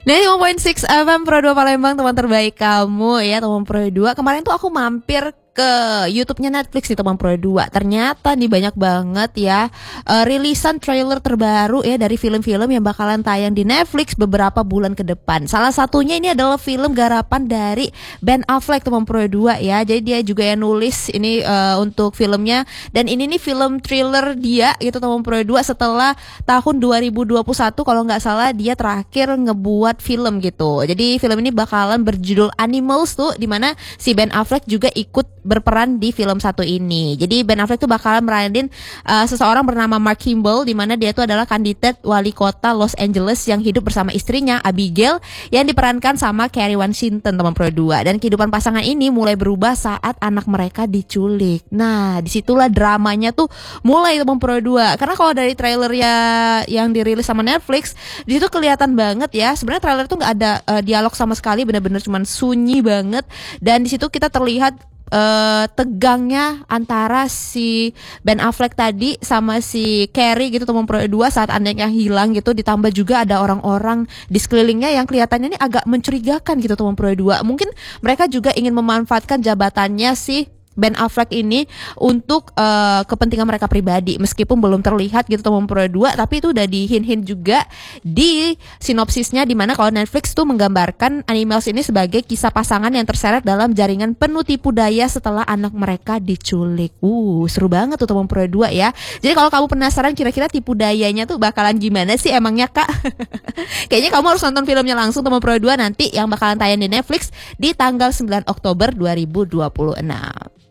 Nah, 5.6 FM Pro 2 Palembang, teman terbaik kamu ya, teman Pro 2. Kemarin tuh aku mampir ke YouTube-nya Netflix di teman Pro 2. Ternyata nih banyak banget ya rilisan trailer terbaru ya dari film-film yang bakalan tayang di Netflix beberapa bulan ke depan. Salah satunya ini adalah film garapan dari Ben Affleck, teman Pro 2 ya. Jadi dia juga yang nulis ini untuk filmnya, dan ini nih film thriller dia gitu teman Pro 2 setelah tahun 2021 kalau nggak salah dia terakhir ngebuat film gitu. Jadi film ini bakalan berjudul Animals tuh, dimana si Ben Affleck juga ikut berperan di film satu ini. Jadi Ben Affleck tuh bakalan meranin seseorang bernama Mark Kimball, dimana dia tuh adalah kandidat wali kota Los Angeles yang hidup bersama istrinya Abigail yang diperankan sama Kerry Washington, teman Pro 2. Dan kehidupan pasangan ini mulai berubah saat anak mereka diculik. Nah, disitulah dramanya tuh mulai, teman Pro 2. Karena kalau dari trailer ya yang dirilis sama Netflix, di situ kelihatan banget ya. Sebenarnya trailer tuh nggak ada dialog sama sekali, benar-benar cuman sunyi banget. Dan di situ kita terlihat tegangnya antara si Ben Affleck tadi sama si Carrie gitu, teman Pro 2, saat anaknya hilang gitu. Ditambah juga ada orang-orang di sekelilingnya yang kelihatannya ini agak mencurigakan gitu, teman Pro 2. Mungkin mereka juga ingin memanfaatkan jabatannya si Ben Affleck ini untuk kepentingan mereka pribadi, meskipun belum terlihat gitu teman Pro 2, tapi itu udah di hint-hint juga di sinopsisnya, dimana kalau Netflix tuh menggambarkan Animals ini sebagai kisah pasangan yang terseret dalam jaringan penuh tipu daya setelah anak mereka diculik. Seru banget tuh teman Pro 2 ya. Jadi kalau kamu penasaran kira-kira tipu dayanya tuh bakalan gimana sih emangnya Kak? Kayaknya kamu harus nonton filmnya langsung, teman Pro 2, nanti yang bakalan tayang di Netflix di tanggal 9 Oktober 2026.